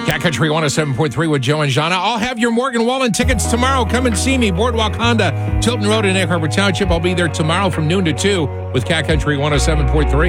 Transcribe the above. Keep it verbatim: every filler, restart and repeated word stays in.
Cat Country one oh seven point three with Joe and Jana. I'll have your Morgan Wallen tickets tomorrow. Come and see me. Boardwalk Honda, Tilton Road in Egg Harbor Township. I'll be there tomorrow from noon to two with Cat Country one oh seven point three.